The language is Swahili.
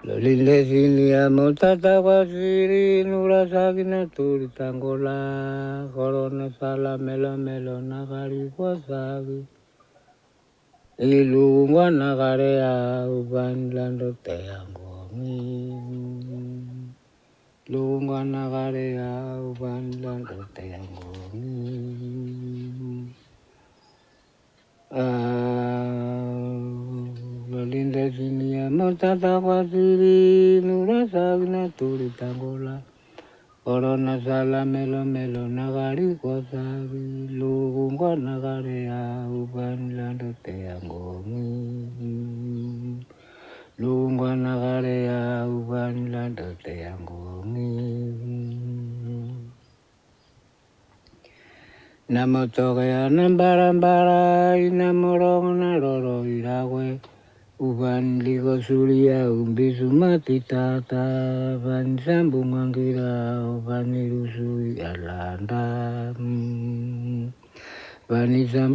Lolinde sini ya motata kwa siri nura sagina turi tangola korona sala melo melo nakari kwa sagi ilungwa nakare ya uban lando teyangongi lungwa nakare ya uban lando teyangongi Lolinde sini ya motata kwa siri nura sagina turi tangola korona sala melo melo nakari kwa sagi lungwa nakare ya uban lando teyangongi lungwa nakare ya uban lando teyangongi Namotorea nambarambara inamorong naroro irawe uban ligo suria umbisu mati tata ban sambung angkira uban irusui alanda ban